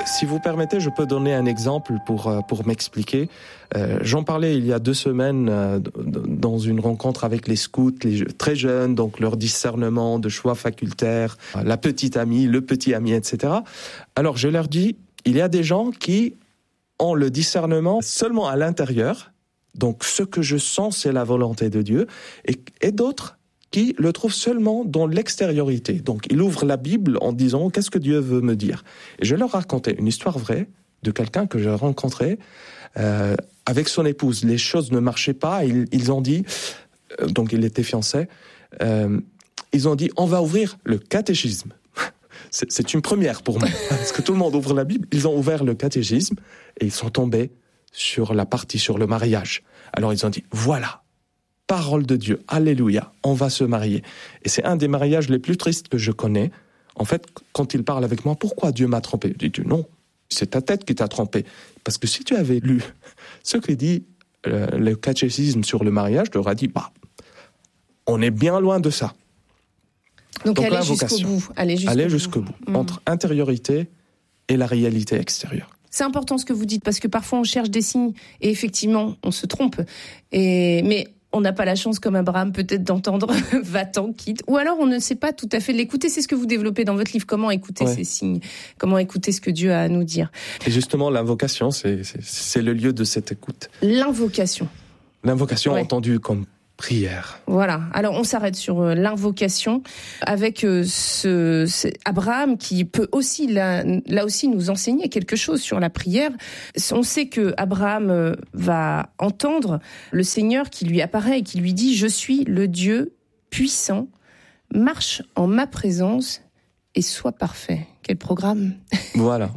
Si vous permettez, je peux donner un exemple pour m'expliquer. J'en parlais il y a 2 semaines dans une rencontre avec les scouts, les très jeunes, donc leur discernement de choix facultaires, la petite amie, le petit ami, etc. Alors je leur dis, il y a des gens qui ont le discernement seulement à l'intérieur, donc ce que je sens c'est la volonté de Dieu, et d'autres qui le trouve seulement dans l'extériorité. Donc, il ouvre la Bible en disant « Qu'est-ce que Dieu veut me dire ?» Et je leur racontais une histoire vraie de quelqu'un que j'ai rencontré avec son épouse. Les choses ne marchaient pas. Ils ont dit, donc il était fiancé, ils ont dit « On va ouvrir le catéchisme ». C'est une première pour moi, parce que tout le monde ouvre la Bible. Ils ont ouvert le catéchisme et ils sont tombés sur la partie sur le mariage. Alors, ils ont dit « Voilà ». Parole de Dieu, alléluia, on va se marier. Et c'est un des mariages les plus tristes que je connais. En fait, quand il parle avec moi, pourquoi Dieu m'a trompé ? Je dis non, c'est ta tête qui t'a trompé. Parce que si tu avais lu ce que dit le catéchisme sur le mariage, tu aurais dit, on est bien loin de ça. Donc aller jusqu'au bout. Aller jusqu'au bout. Entre intériorité et la réalité extérieure. C'est important ce que vous dites, parce que parfois on cherche des signes et effectivement on se trompe. Mais on n'a pas la chance, comme Abraham, peut-être d'entendre « va-t'en, quitte ». Ou alors on ne sait pas tout à fait l'écouter. C'est ce que vous développez dans votre livre. Comment écouter ces signes ? Comment écouter ce que Dieu a à nous dire ? Et justement, l'invocation, c'est le lieu de cette écoute. L'invocation. L'invocation entendue comme prière. Voilà. Alors on s'arrête sur l'invocation avec Abraham qui peut aussi là aussi nous enseigner quelque chose sur la prière. On sait que Abraham va entendre le Seigneur qui lui apparaît et qui lui dit « Je suis le Dieu puissant, marche en ma présence et sois parfait ». Quel programme ? Voilà.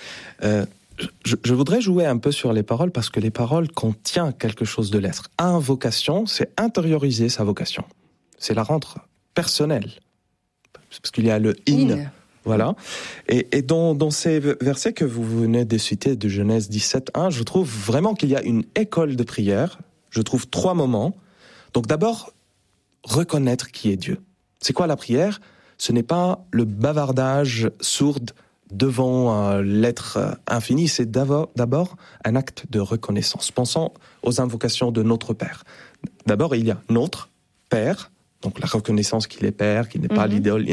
Je voudrais jouer un peu sur les paroles parce que les paroles contiennent quelque chose de l'être. Invocation, c'est intérioriser sa vocation. C'est la rendre personnelle. Parce qu'il y a le in. Voilà. Et dans ces versets que vous venez de citer de Genèse 17:1, je trouve vraiment qu'il y a une école de prière. Je trouve 3 moments. Donc d'abord, reconnaître qui est Dieu. C'est quoi la prière ? Ce n'est pas le bavardage sourd devant l'être infini, c'est d'abord un acte de reconnaissance. Pensons aux invocations de notre Père. D'abord, il y a notre Père, donc la reconnaissance qu'il est Père, qu'il n'est pas l'idole.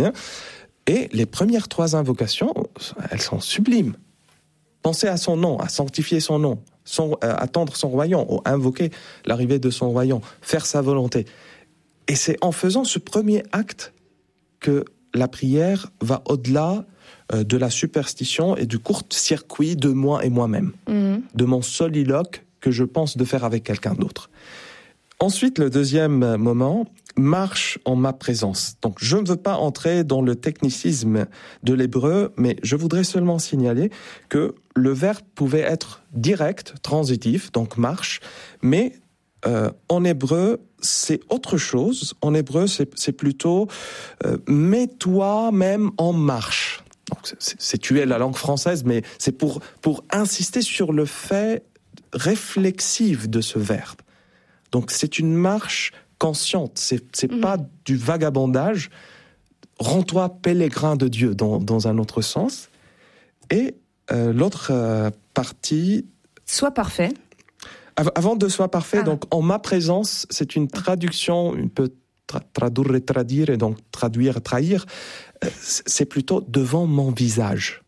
Et les premières 3 invocations, elles sont sublimes. Penser à son nom, à sanctifier son nom, attendre son royaume, ou invoquer l'arrivée de son royaume, faire sa volonté. Et c'est en faisant ce premier acte que la prière va au-delà de la superstition et du court-circuit de moi et moi-même, de mon soliloque que je pense de faire avec quelqu'un d'autre. Ensuite, le deuxième moment, marche en ma présence. Donc, je ne veux pas entrer dans le technicisme de l'hébreu, mais je voudrais seulement signaler que le verbe pouvait être direct, transitif, donc marche, mais en hébreu, c'est autre chose. En hébreu, c'est plutôt mets-toi même en marche. Donc, c'est tuer la langue française, mais c'est pour insister sur le fait réflexif de ce verbe. Donc, c'est une marche consciente. C'est pas du vagabondage. Rends-toi pèlerin de Dieu dans un autre sens. Et l'autre partie... Sois parfait. Avant de sois parfait, donc en ma présence, c'est une traduction, un peu traduire et traduire, et donc traduire, trahir. C'est plutôt devant mon visage.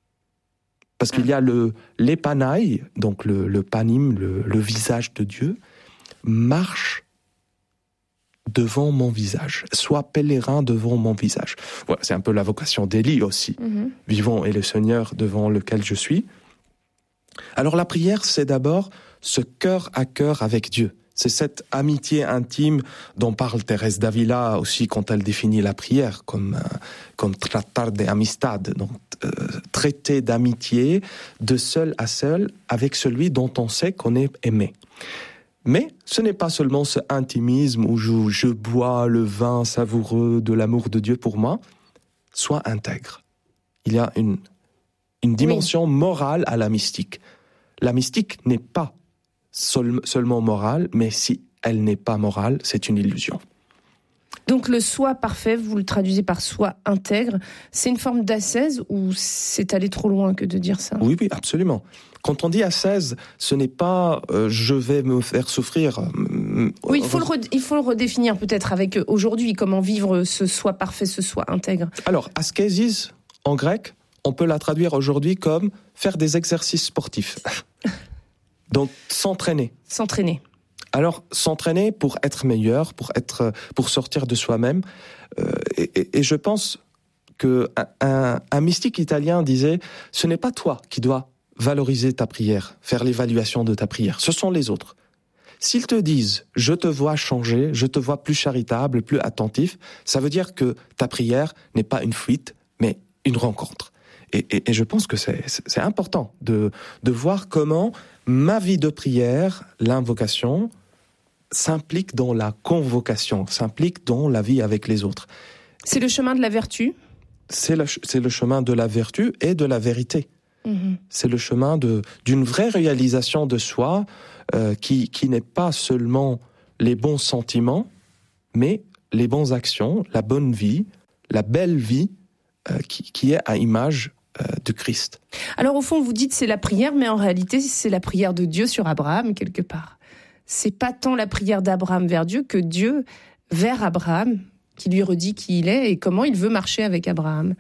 Parce qu'il y a l'épanaï, donc le panim, le visage de Dieu, marche devant mon visage. Sois pèlerin devant mon visage. Voilà, c'est un peu la vocation d'Élie aussi. Vivons et le Seigneur devant lequel je suis. Alors la prière, c'est d'abord ce cœur à cœur avec Dieu. C'est cette amitié intime dont parle Thérèse d'Avila aussi quand elle définit la prière comme tratar de amistad, donc traiter d'amitié de seul à seul avec celui dont on sait qu'on est aimé. Mais ce n'est pas seulement ce intimisme où je bois le vin savoureux de l'amour de Dieu pour moi. Sois intègre. Il y a une dimension morale à la mystique. La mystique n'est pas seulement morale, mais si elle n'est pas morale, c'est une illusion. Donc le soi parfait, vous le traduisez par soi intègre, c'est une forme d'ascèse ou c'est aller trop loin que de dire ça ? Oui, absolument. Quand on dit ascèse, ce n'est pas je vais me faire souffrir. Oui, il faut le redéfinir peut-être avec aujourd'hui, comment vivre ce soi parfait, ce soi intègre. Alors, askésis, en grec, on peut la traduire aujourd'hui comme faire des exercices sportifs. Donc, s'entraîner. S'entraîner. Alors, s'entraîner pour être meilleur, pour sortir de soi-même. Et je pense qu'un mystique italien disait, ce n'est pas toi qui dois valoriser ta prière, faire l'évaluation de ta prière. Ce sont les autres. S'ils te disent « je te vois changer, je te vois plus charitable, plus attentif », ça veut dire que ta prière n'est pas une fuite, mais une rencontre. Et je pense que c'est important de voir comment ma vie de prière, l'invocation, s'implique dans la convocation, s'implique dans la vie avec les autres. C'est le chemin de la vertu ? C'est le chemin de la vertu et de la vérité. C'est le chemin d'une vraie réalisation de soi qui n'est pas seulement les bons sentiments, mais les bonnes actions, la bonne vie, la belle vie qui est à image de Christ. Alors au fond, vous dites c'est la prière, mais en réalité c'est la prière de Dieu sur Abraham quelque part. C'est pas tant la prière d'Abraham vers Dieu que Dieu vers Abraham, qui lui redit qui il est et comment il veut marcher avec Abraham.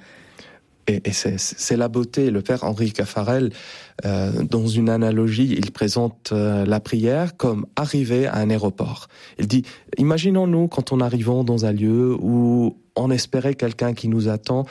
Et c'est la beauté. Le père Henri Caffarel, dans une analogie, il présente la prière comme arriver à un aéroport. Il dit, imaginons-nous quand on arrivons dans un lieu où on espérait quelqu'un qui nous attend.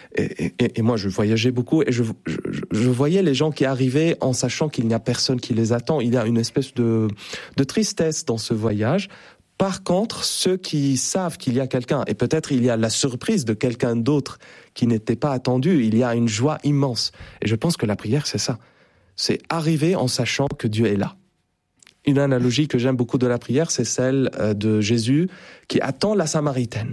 Et moi, je voyageais beaucoup et je voyais les gens qui arrivaient en sachant qu'il n'y a personne qui les attend. Il y a une espèce de tristesse dans ce voyage. Par contre, ceux qui savent qu'il y a quelqu'un, et peut-être il y a la surprise de quelqu'un d'autre qui n'était pas attendu, il y a une joie immense. Et je pense que la prière, c'est ça. C'est arriver en sachant que Dieu est là. Une analogie que j'aime beaucoup de la prière, c'est celle de Jésus qui attend la Samaritaine.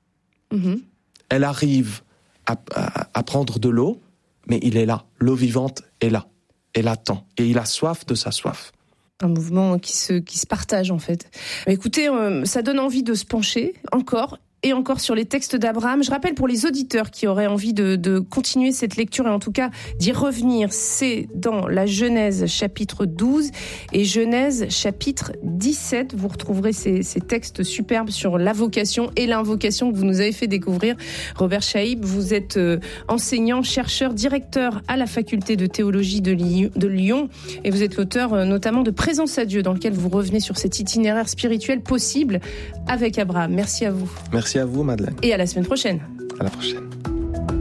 Elle arrive à prendre de l'eau, mais il est là. L'eau vivante est là. Elle attend. Et il a soif de sa soif. Un mouvement qui se partage en fait. Mais écoutez, ça donne envie de se pencher encore et encore sur les textes d'Abraham. Je rappelle pour les auditeurs qui auraient envie de continuer cette lecture et en tout cas d'y revenir, c'est dans la Genèse chapitre 12 et Genèse chapitre 17. Vous retrouverez ces textes superbes sur la vocation et l'invocation que vous nous avez fait découvrir. Robert Chaïb, vous êtes enseignant, chercheur, directeur à la faculté de théologie de Lyon et vous êtes l'auteur notamment de Présence à Dieu dans lequel vous revenez sur cet itinéraire spirituel possible avec Abraham. Merci à vous. Merci à vous, Madeleine. Et à la semaine prochaine. À la prochaine.